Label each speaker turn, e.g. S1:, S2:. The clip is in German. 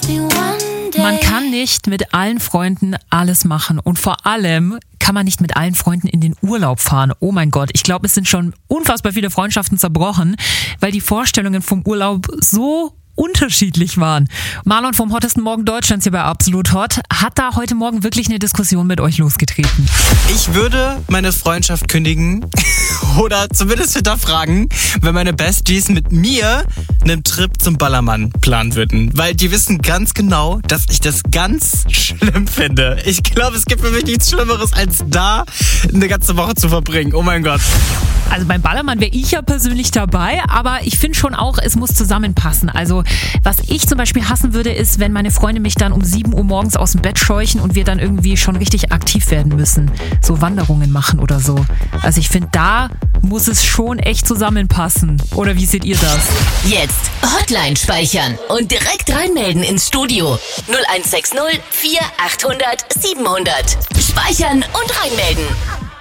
S1: Man kann nicht mit allen Freunden alles machen und vor allem kann man nicht mit allen Freunden in den Urlaub fahren. Oh mein Gott, ich glaube, es sind schon unfassbar viele Freundschaften zerbrochen, weil die Vorstellungen vom Urlaub so unterschiedlich waren. Marlon vom hottesten Morgen Deutschlands hier bei Absolut Hot hat da heute Morgen wirklich eine Diskussion mit euch losgetreten.
S2: Ich würde meine Freundschaft kündigen oder zumindest hinterfragen, wenn meine Besties mit mir einen Trip zum Ballermann planen würden. Weil die wissen ganz genau, dass ich das ganz schlimm finde. Ich glaube, es gibt für mich nichts Schlimmeres, als da eine ganze Woche zu verbringen. Oh mein Gott.
S1: Also beim Ballermann wäre ich ja persönlich dabei, aber ich finde schon auch, es muss zusammenpassen. Also was ich zum Beispiel hassen würde, ist, wenn meine Freunde mich dann um 7 Uhr morgens aus dem Bett scheuchen und wir dann irgendwie schon richtig aktiv werden müssen. So Wanderungen machen oder so. Also ich finde, da muss es schon echt zusammenpassen. Oder wie seht ihr das?
S3: Jetzt Hotline speichern und direkt reinmelden ins Studio. 0160 4800 700. Speichern und reinmelden.